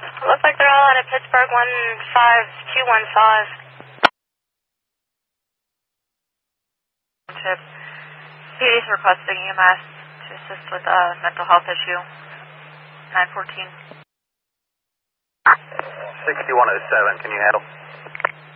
Looks like they're all out of Pittsburgh 15215. Tip. PD's requesting EMS to assist with a mental health issue. 914. 6107, can you handle?